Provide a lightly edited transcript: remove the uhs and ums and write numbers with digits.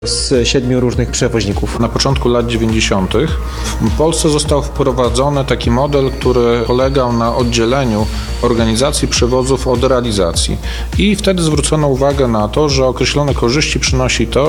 z 7 różnych przewoźników. Na początku lat 90. w Polsce został wprowadzony taki model, który polegał na oddzieleniu organizacji przewozów od realizacji. I wtedy zwrócono uwagę na to, że określone korzyści przynosi to,